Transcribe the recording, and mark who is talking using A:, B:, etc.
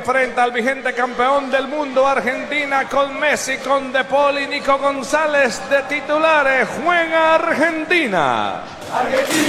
A: enfrenta al vigente campeón del mundo Argentina con Messi, con De Paul y Nico González de titulares. Juega Argentina.